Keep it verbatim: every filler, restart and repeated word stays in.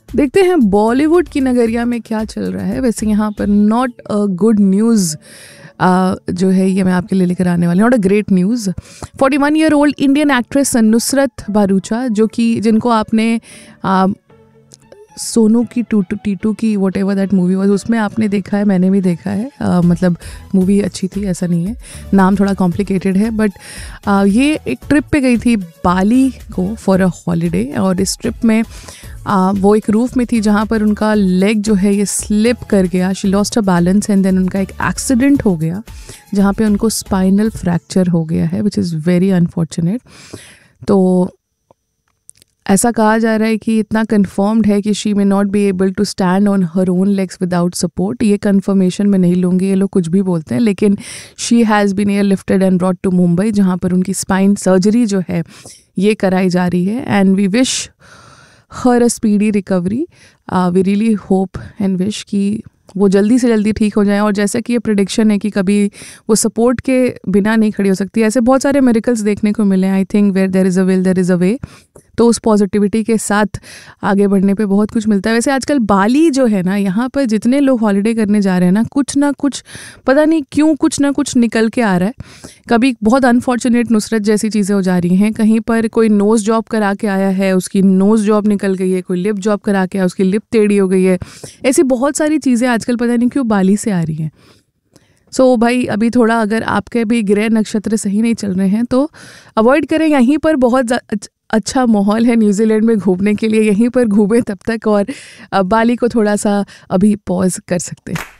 देखते हैं बॉलीवुड की नगरिया में क्या चल रहा है। वैसे यहाँ पर नॉट अ गुड न्यूज़ जो है ये मैं आपके लिए लेकर आने वाली हूँ, not a great news. Forty one year old Indian actress Nusrat Bharucha, जो कि जिनको आपने आ, सोनू की टू टू टीटू की what ever that movie was, उसमें आपने देखा है, मैंने भी देखा है। आ, मतलब मूवी अच्छी थी, ऐसा नहीं है, नाम थोड़ा कॉम्प्लिकेटेड है। बट आ, ये एक ट्रिप पे गई थी बाली को फॉर अ हॉलीडे, और इस ट्रिप में आ, वो एक रूफ में थी जहाँ पर उनका लेग जो है ये स्लिप कर गया, she lost a balance and then उनका एक एक्सीडेंट हो गया जहाँ पे उनको स्पाइनल फ्रैक्चर हो गया है, विच इज़ वेरी अनफॉर्चुनेट। तो ऐसा कहा जा रहा है कि इतना कन्फर्म्ड है कि she may not be able to stand on her own legs without support. ये कन्फर्मेशन मैं नहीं लूँगी, ये लोग कुछ भी बोलते हैं, लेकिन she has been air lifted and brought to Mumbai, जहाँ पर उनकी स्पाइन सर्जरी जो है ये कराई जा रही है। And we wish her a speedy recovery. We really hope and wish कि वो जल्दी से जल्दी ठीक हो जाए। और जैसा कि ये प्रेडिक्शन है कि कभी वो सपोर्ट के बिना नहीं खड़ी हो सकती, ऐसे बहुत सारे मिरेकल्स देखने को मिले हैं। I think where there is a will there is a वे। तो उस पॉजिटिविटी के साथ आगे बढ़ने पे बहुत कुछ मिलता है। वैसे आजकल बाली जो है ना, यहाँ पर जितने लोग हॉलीडे करने जा रहे हैं ना, कुछ ना कुछ पता नहीं क्यों कुछ ना कुछ निकल के आ रहा है। कभी बहुत अनफॉर्चुनेट नुसरत जैसी चीज़ें हो जा रही हैं, कहीं पर कोई नोज़ जॉब करा के आया है, उसकी नोज़ जॉब निकल गई है, कोई लिप जॉब करा के आया, उसकी लिप टेढ़ी हो गई है। ऐसी बहुत सारी चीज़ें आजकल पता नहीं क्यों बाली से आ रही हैं। सो so, भाई अभी थोड़ा अगर आपके भी ग्रह नक्षत्र सही नहीं चल रहे हैं तो अवॉइड करें। यहीं पर बहुत अच्छा माहौल है न्यूजीलैंड में घूमने के लिए, यहीं पर घूमें तब तक, और बाली को थोड़ा सा अभी पॉज कर सकते हैं।